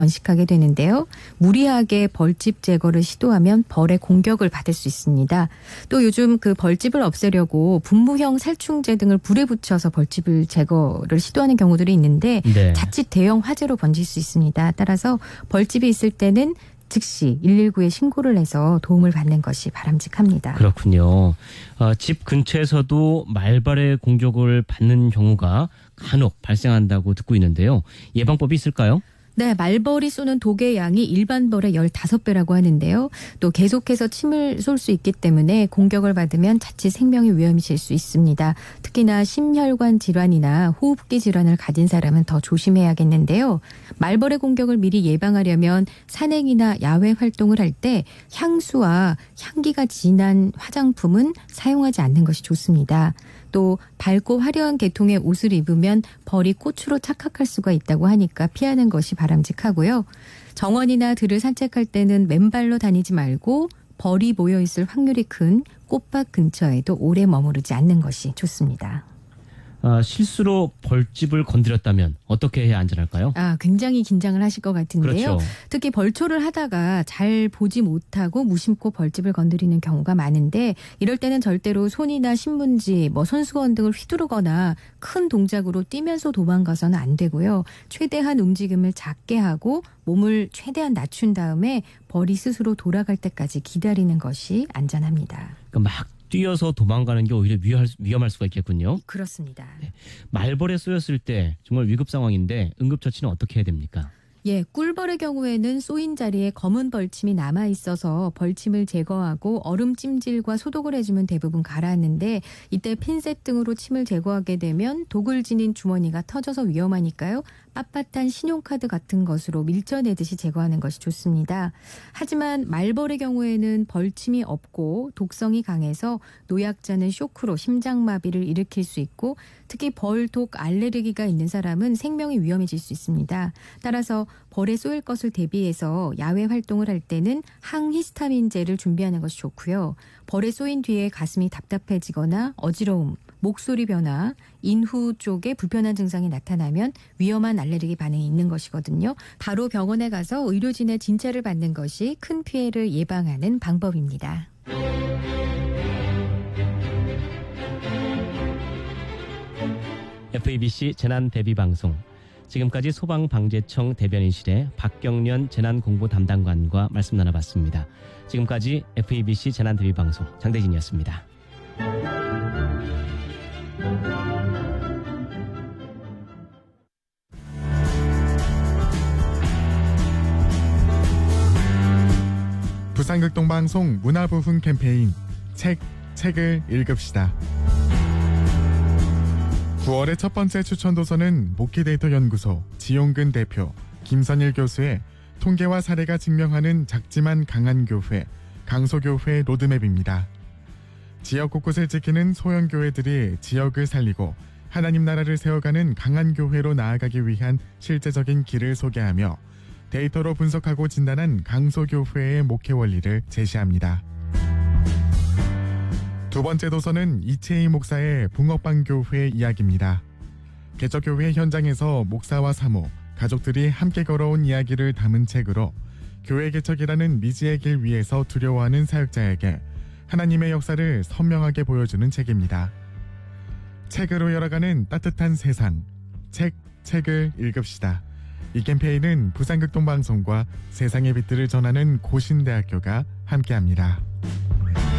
번식하게 되는데요. 무리하게 벌집 제거를 시도하면 벌의 공격을 받을 수 있습니다. 또 요즘 그 벌집을 없애려고 분무형 살충제 등을 불에 붙여서 벌집을 제거를 시도하는 경우들이 있는데 네. 자칫 대형 화재로 번질 수 있습니다. 따라서 벌집이 있을 때는 즉시 119에 신고를 해서 도움을 받는 것이 바람직합니다. 그렇군요. 집 근처에서도 말벌의 공격을 받는 경우가 간혹 발생한다고 듣고 있는데요. 예방법이 있을까요? 네, 말벌이 쏘는 독의 양이 일반 벌의 15배라고 하는데요. 또 계속해서 침을 쏠 수 있기 때문에 공격을 받으면 자칫 생명이 위험해질 수 있습니다. 특히나 심혈관 질환이나 호흡기 질환을 가진 사람은 더 조심해야겠는데요. 말벌의 공격을 미리 예방하려면 산행이나 야외 활동을 할 때 향수와 향기가 진한 화장품은 사용하지 않는 것이 좋습니다. 또 밝고 화려한 계통의 옷을 입으면 벌이 꽃으로 착각할 수가 있다고 하니까 피하는 것이 바람직하고요. 정원이나 들을 산책할 때는 맨발로 다니지 말고 벌이 모여있을 확률이 큰 꽃밭 근처에도 오래 머무르지 않는 것이 좋습니다. 실수로 벌집을 건드렸다면 어떻게 해야 안전할까요? 굉장히 긴장을 하실 것 같은데요. 그렇죠. 특히 벌초를 하다가 잘 보지 못하고 무심코 벌집을 건드리는 경우가 많은데 이럴 때는 절대로 손이나 신문지, 손수건 등을 휘두르거나 큰 동작으로 뛰면서 도망가서는 안 되고요. 최대한 움직임을 작게 하고 몸을 최대한 낮춘 다음에 벌이 스스로 돌아갈 때까지 기다리는 것이 안전합니다. 막 뛰어서 도망가는 게 오히려 위험할 수가 있겠군요. 그렇습니다. 네. 말벌에 쏘였을 때 정말 위급 상황인데 응급처치는 어떻게 해야 됩니까? 예, 꿀벌의 경우에는 쏘인 자리에 검은 벌침이 남아 있어서 벌침을 제거하고 얼음 찜질과 소독을 해주면 대부분 가라앉는데 이때 핀셋 등으로 침을 제거하게 되면 독을 지닌 주머니가 터져서 위험하니까요. 빳빳한 신용카드 같은 것으로 밀쳐내듯이 제거하는 것이 좋습니다. 하지만 말벌의 경우에는 벌침이 없고 독성이 강해서 노약자는 쇼크로 심장마비를 일으킬 수 있고 특히 벌, 독 알레르기가 있는 사람은 생명이 위험해질 수 있습니다. 따라서 벌에 쏘일 것을 대비해서 야외 활동을 할 때는 항히스타민제를 준비하는 것이 좋고요. 벌에 쏘인 뒤에 가슴이 답답해지거나 어지러움, 목소리 변화, 인후 쪽에 불편한 증상이 나타나면 위험한 알레르기 반응이 있는 것이거든요. 바로 병원에 가서 의료진의 진찰을 받는 것이 큰 피해를 예방하는 방법입니다. FEBC 재난대비방송. 지금까지 소방방재청 대변인실의 박경련 재난공보 담당관과 말씀 나눠봤습니다. 지금까지 FEBC 재난대비방송 장대진이었습니다. 부산극동방송 문화부흥 캠페인 책을 읽읍시다. 9월의 첫 번째 추천 도서는 모키데이터 연구소 지용근 대표, 김선일 교수의 통계와 사례가 증명하는 작지만 강한 교회, 강소교회 로드맵입니다. 지역 곳곳을 지키는 소형교회들이 지역을 살리고 하나님 나라를 세워가는 강한 교회로 나아가기 위한 실제적인 길을 소개하며 데이터로 분석하고 진단한 강소교회의 목회 원리를 제시합니다. 두 번째 도서는 이채희 목사의 붕어빵교회 이야기입니다. 개척교회 현장에서 목사와 사모, 가족들이 함께 걸어온 이야기를 담은 책으로 교회 개척이라는 미지의 길 위에서 두려워하는 사역자에게 하나님의 역사를 선명하게 보여주는 책입니다. 책으로 열어가는 따뜻한 세상, 책을 읽읍시다. 이 캠페인은 부산극동방송과 세상의 빛들을 전하는 고신대학교가 함께합니다.